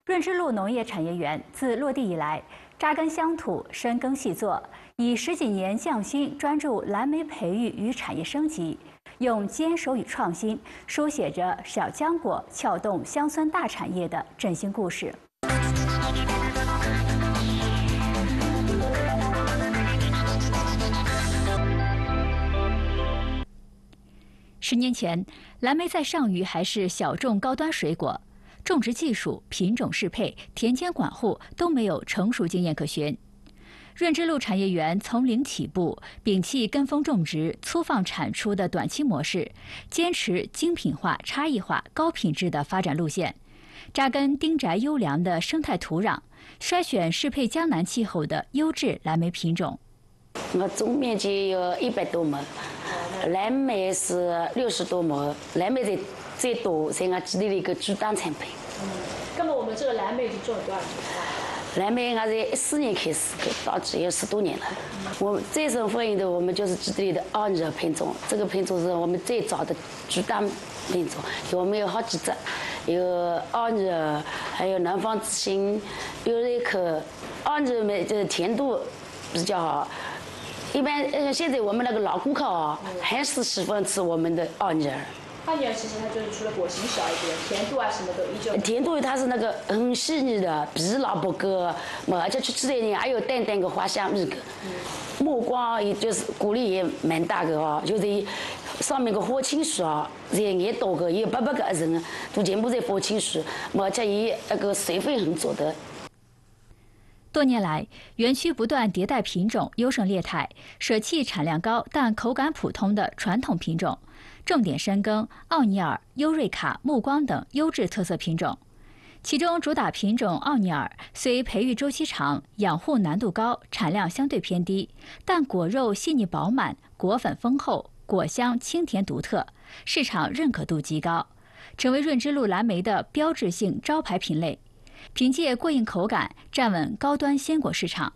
润之路农业产业园自落地以来，扎根乡土，深耕细作，以10几年匠心专注蓝莓培育与产业升级，用坚守与创新书写着小浆果撬动乡村大产业的振兴故事。10年前，蓝莓在上虞还是小众高端水果，种植技术、品种适配、田间管护都没有成熟经验可循。润之路产业园从零起步，摒弃跟风种植、粗放产出的短期模式，坚持精品化、差异化、高品质的发展路线，扎根丁宅优良的生态土壤，筛选适配江南气候的优质蓝莓品种。 我总面积有100多亩，蓝莓是60多亩，蓝莓最多，在我基地的一个主打产品。 那么我们这个蓝莓已经种了多少年了？ 蓝莓我是14年开始，到至有10多年了。我们最受欢迎的，我们就是基地里的奥日品种，这个品种是我们最早的主打品种，我们有好几只，有奥日，还有南方之星，有瑞克。奥日莓就是甜度比较好。一般现在我们那个老顾客还是喜欢吃我们的奥日。 奥日其实它就是除了果型小一点，甜度啊什么都依旧。 甜度它是那个很细腻的，皮老薄个，而且吃起来呢还有淡淡的花香味个。木瓜也就是果粒也蛮大个就是上面个花青素在也多个，也有800个1层，都全部在花青素，而且也那个水分很足的。 多年来，园区不断迭代品种，优胜劣汰，舍弃产量高但口感普通的传统品种，重点深耕奥尼尔、优瑞卡、目光等优质特色品种。其中主打品种奥尼尔虽培育周期长、养护难度高、产量相对偏低，但果肉细腻饱满，果粉丰厚，果香清甜独特，市场认可度极高，成为润之路蓝莓的标志性招牌品类。凭借过硬口感站稳高端鲜果市场。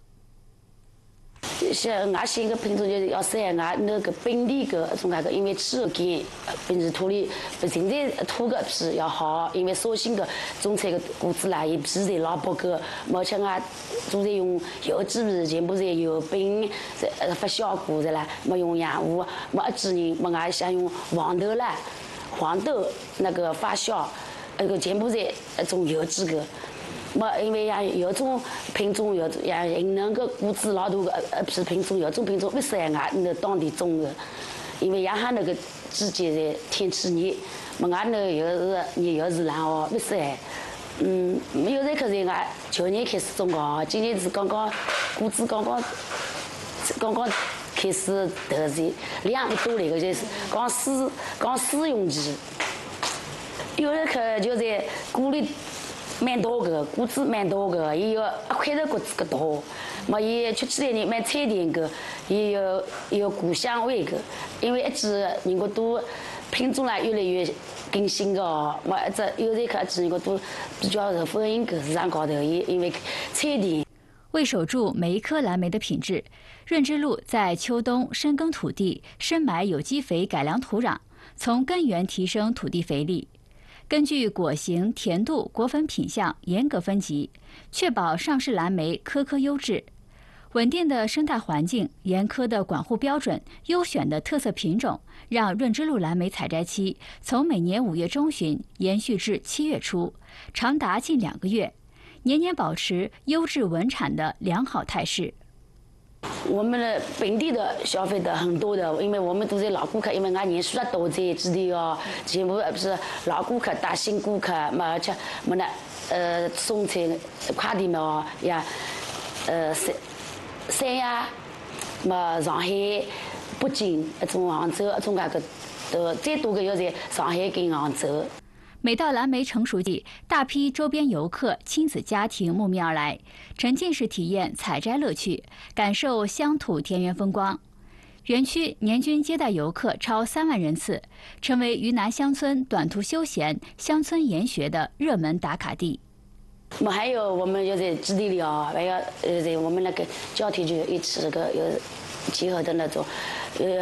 像俺新个品种就是要晒俺那个本地个种那个，因为气候干，本地土里现在土个皮要好，因为绍兴个种出来个果子啦，伊皮在老薄个，而且俺都在用有机味，全部在有冰发酵过的啦，没用养物，没一几年，没俺想用黄豆啦，黄豆那个发酵，那个全部在种有机个。因为有种品种有那个果子老大个皮品种，有种品种不适合俺那当地种的，因为俺那个季节的天气热，俺那又是热又是冷不适合。有人可是俺去年开始种的，今年是刚刚果子刚刚开始投入，量不多那个就是刚试用期。有人可就在鼓励。蛮多个，果子蛮多个，也有1块头果子个多。也吃起来呢蛮脆甜个，也有果香味个。因为一直人家都品种啦越来越更新个一直有人看人家都比较受欢迎个市场高头，也因为脆甜。 为守住每一颗蓝莓的品质，润之路在秋冬深耕土地，深埋有机肥改良土壤，从根源提升土地肥力。根据果型、甜度、果粉品相严格分级，确保上市蓝莓颗颗优质。稳定的生态环境、严苛的管护标准、优选的特色品种，让润之路蓝莓采摘期从每年5月中旬延续至7月初，长达近2个月，年年保持优质稳产的良好态势。 我们的本地的消费的很多的，因为我们都是老顾客，因为俺年数多在基地全部是老顾客、大新顾客，而且送菜快递呀，三亚，上海、北京、杭州，那个最多的要在上海跟杭州。 每到蓝莓成熟季，大批周边游客、亲子家庭慕名而来，沉浸式体验采摘乐趣，感受乡土田园风光。园区年均接待游客超3万人次，成为云南乡村短途休闲、乡村研学的热门打卡地。 还有我们要在基地里还要在我们那个教体区一起有结合的那种，